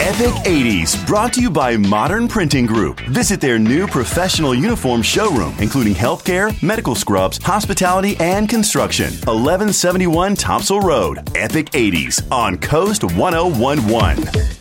Epic 80s, brought to you by Modern Printing Group. Visit their new professional uniform showroom, including healthcare, medical scrubs, hospitality, and construction. 1171 Topsail Road. Epic 80s on Coast 1011.